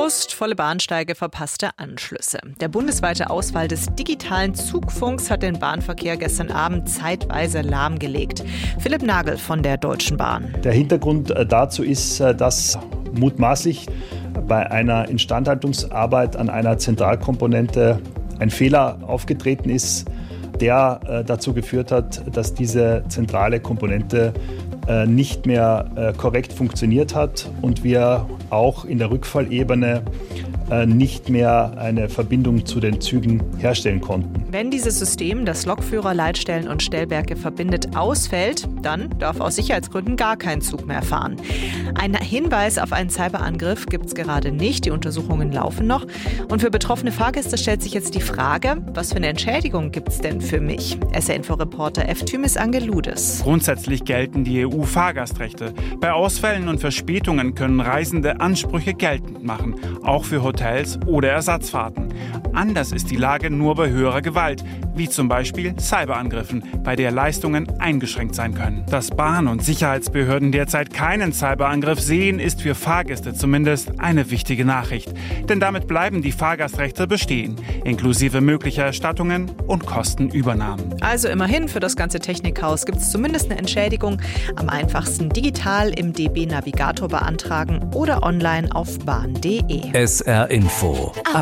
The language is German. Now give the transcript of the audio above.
Frust, volle Bahnsteige, verpasste Anschlüsse. Der bundesweite Ausfall des digitalen Zugfunks hat den Bahnverkehr gestern Abend zeitweise lahmgelegt. Philipp Nagel von der Deutschen Bahn. Der Hintergrund dazu ist, dass mutmaßlich bei einer Instandhaltungsarbeit an einer Zentralkomponente ein Fehler aufgetreten ist, der dazu geführt hat, dass diese zentrale Komponente nicht mehr korrekt funktioniert hat und wir auch in der Rückfallebene nicht mehr eine Verbindung zu den Zügen herstellen konnten. Wenn dieses System, das Lokführer, Leitstellen und Stellwerke verbindet, ausfällt, dann darf aus Sicherheitsgründen gar kein Zug mehr fahren. Ein Hinweis auf einen Cyberangriff gibt es gerade nicht. Die Untersuchungen laufen noch. Und für betroffene Fahrgäste stellt sich jetzt die Frage, was für eine Entschädigung gibt es denn für mich? SR-Info-Reporter F. Thymis Angeludes. Grundsätzlich gelten die EU-Fahrgastrechte. Bei Ausfällen und Verspätungen können Reisende Ansprüche geltend machen, auch für Hotels oder Ersatzfahrten. Anders ist die Lage nur bei höherer Gewalt, wie zum Beispiel Cyberangriffen, bei der Leistungen eingeschränkt sein können. Dass Bahn- und Sicherheitsbehörden derzeit keinen Cyberangriff sehen, ist für Fahrgäste zumindest eine wichtige Nachricht. Denn damit bleiben die Fahrgastrechte bestehen, inklusive möglicher Erstattungen und Kostenübernahmen. Also immerhin, für das ganze Technikhaus gibt es zumindest eine Entschädigung. Am einfachsten digital im DB Navigator beantragen oder online auf bahn.de. SR Info.